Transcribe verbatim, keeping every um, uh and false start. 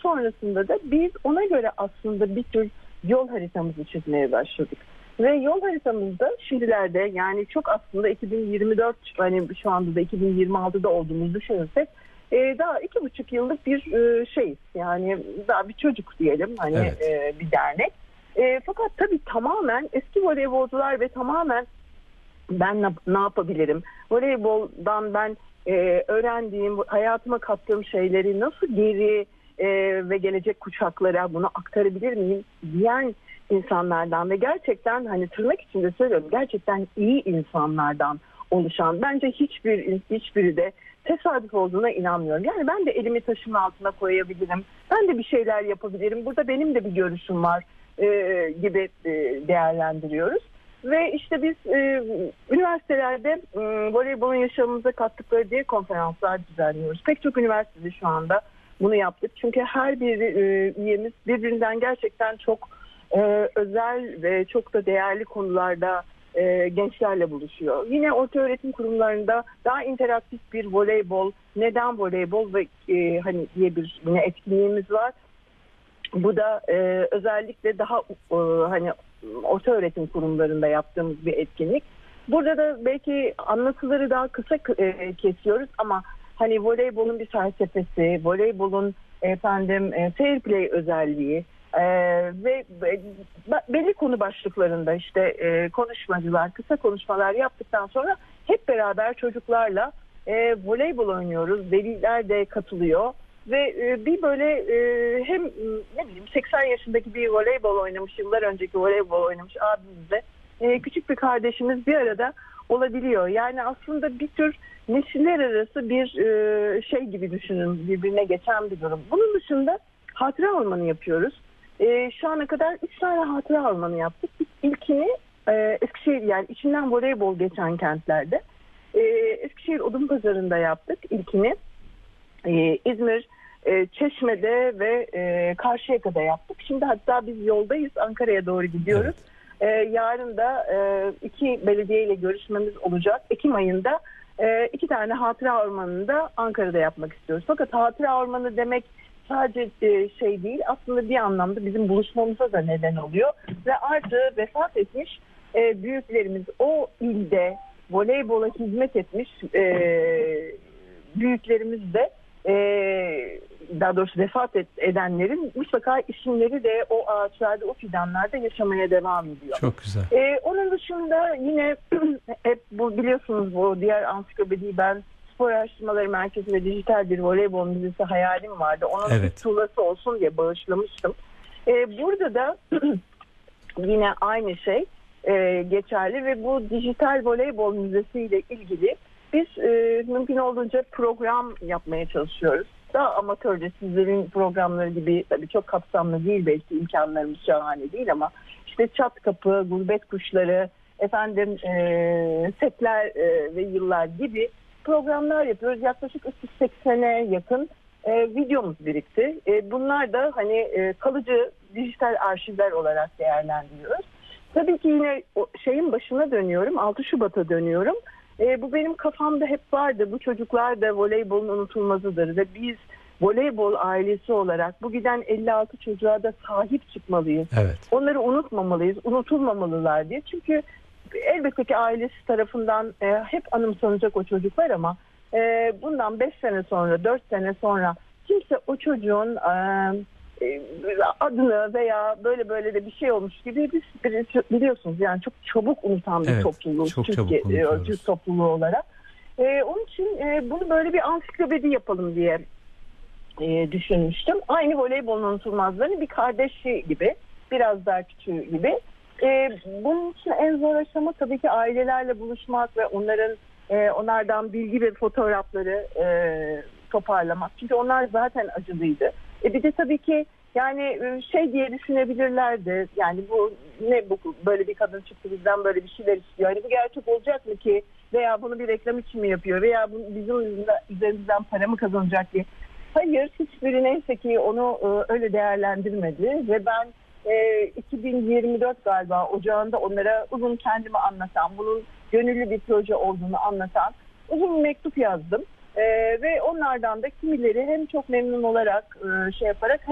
sonrasında da biz ona göre aslında bir tür yol haritamızı çizmeye başladık. Ve yol haritamızda şimdilerde, yani çok aslında iki bin yirmi dört, hani şu anda da iki bin yirmi altıda olduğumuzu düşünürsek e, daha iki buçuk yıllık bir e, şeyiz. Yani daha bir çocuk diyelim, hani evet. e, bir dernek. E, fakat tabii tamamen eski voleybolcular ve tamamen ben ne, ne yapabilirim? Voleyboldan ben e, öğrendiğim, hayatıma kattığım şeyleri nasıl geri e, ve gelecek kuşaklara bunu aktarabilir miyim diyen insanlardan ve gerçekten, hani tırnak içinde söylüyorum, gerçekten iyi insanlardan oluşan, bence hiçbir hiçbiri de tesadüf olduğuna inanmıyorum. Yani ben de elimi taşın altına koyabilirim. Ben de bir şeyler yapabilirim. Burada benim de bir görüşüm var e, gibi e, değerlendiriyoruz. Ve işte biz e, üniversitelerde e, voleybolun yaşamımıza kattıkları diye konferanslar düzenliyoruz. Pek çok üniversitede şu anda bunu yaptık. Çünkü her bir e, üyemiz birbirinden gerçekten çok e, özel ve çok da değerli konularda e, gençlerle buluşuyor. Yine ortaöğretim kurumlarında daha interaktif bir voleybol, neden voleybol ve e, hani diye bir yine etkinliğimiz var. Bu da e, özellikle daha e, hani ortaöğretim kurumlarında yaptığımız bir etkinlik. Burada da belki anlatıları daha kısa e, kesiyoruz ama hani voleybolun bir felsefesi, voleybolun efendim e, fair play özelliği e, ve e, belli konu başlıklarında işte e, konuşmacılar, kısa konuşmalar yaptıktan sonra hep beraber çocuklarla e, voleybol oynuyoruz. Veliler de katılıyor. Ve e, bir böyle e, hem ne bileyim seksen yaşındaki bir voleybol oynamış, yıllar önceki voleybol oynamış abimizle e, küçük bir kardeşimiz bir arada olabiliyor. Yani aslında bir tür nesiller arası bir e, şey gibi düşünün, birbirine geçen bir durum. Bunun dışında hatıra ormanı yapıyoruz. E, şu ana kadar üç tane hatıra ormanı yaptık. Biz ilkini e, Eskişehir, yani içinden voleybol geçen kentlerde e, Eskişehir Odunpazarı'nda yaptık ilkini. Ee, İzmir, e, Çeşme'de ve e, Karşıyaka'da yaptık. Şimdi hatta biz yoldayız, Ankara'ya doğru gidiyoruz. Evet. Ee, yarın da e, iki belediyeyle görüşmemiz olacak. Ekim ayında e, iki tane hatıra ormanında Ankara'da yapmak istiyoruz. Fakat hatıra ormanı demek sadece e, şey değil, aslında bir anlamda bizim buluşmamıza da neden oluyor. Ve artı vefat etmiş e, büyüklerimiz, o ilde voleybola hizmet etmiş e, büyüklerimiz de Ee, daha doğrusu vefat edenlerin mutlaka isimleri de o ağaçlarda, o fidanlarda yaşamaya devam ediyor. Çok güzel. Ee, onun dışında yine hep bu biliyorsunuz, bu diğer ansiklopediyi ben Spor Araştırmaları Merkezi ve dijital bir voleybol müzesi hayalim vardı. Onun evet. bir tuğlası olsun diye bağışlamıştım. Ee, burada da yine aynı şey e, geçerli ve bu dijital voleybol müzesiyle ilgili biz e, mümkün olduğunca program yapmaya çalışıyoruz. Daha amatörce, sizlerin programları gibi, tabii çok kapsamlı değil, belki imkanlarımız şahane değil ama işte Çat Kapı, Gurbet Kuşları, efendim e, Setler e, ve Yıllar gibi programlar yapıyoruz. Yaklaşık üç yüz seksene yakın e, videomuz birikti. E, bunlar da hani e, kalıcı dijital arşivler olarak değerlendiriyoruz. Tabii ki yine o şeyin başına dönüyorum, altı Şubat'a dönüyorum. E, bu benim kafamda hep vardı. Bu çocuklar da voleybolun unutulmazıdır ve biz voleybol ailesi olarak bu giden elli altı çocuğa da sahip çıkmalıyız. Evet. Onları unutmamalıyız, unutulmamalılar diye. Çünkü elbette ki ailesi tarafından e, hep anımsanacak o çocuklar ama e, bundan beş sene sonra, dört sene sonra kimse o çocuğun e, adını veya böyle böyle de bir şey olmuş gibi biz biliyorsunuz yani çok çabuk unutan bir evet, topluluğu, çok Türkiye, Türk topluluğu olarak. E, onun için e, bunu böyle bir ansiklopedi yapalım diye e, düşünmüştüm. Aynı voleybolun unutulmazlarını bir kardeşi gibi, biraz daha küçüğü gibi. E, bunun için en zor aşama tabii ki ailelerle buluşmak ve onların e, onlardan bilgi ve fotoğrafları e, toparlamak. Çünkü onlar zaten acılıydı. E, bir de tabii ki yani şey diye düşünebilirlerdi. Yani bu ne, bu böyle bir kadın çıktı bizden böyle bir şeyler istiyor. Hani bu gerçek olacak mı ki? Veya bunu bir reklam için mi yapıyor? Veya bu bizim üzerimizden para mı kazanacak diye. Hayır, hiçbiri neyse ki onu e, öyle değerlendirmedi ve ben e, iki bin yirmi dört galiba ocağında onlara uzun kendimi anlatan, bunun gönüllü bir proje olduğunu anlatan uzun bir mektup yazdım. E, ve onlardan da kimileri hem çok memnun olarak e, şey yaparak